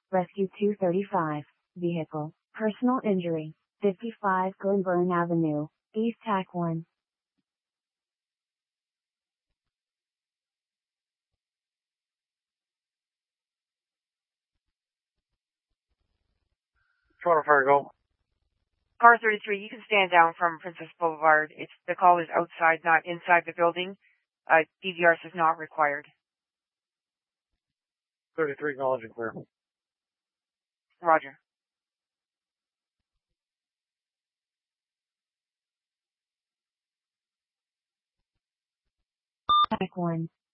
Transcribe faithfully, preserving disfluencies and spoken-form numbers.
Rescue two thirty-five. Vehicle. Personal injury. fifty-five Glenburn Avenue, East T A C one. Toronto Fargo. Car thirty-three, you can stand down from Princess Boulevard. It's the call is outside, not inside the building. Uh, D V R is not required. thirty-three, acknowledge and clear. Roger. T A C one.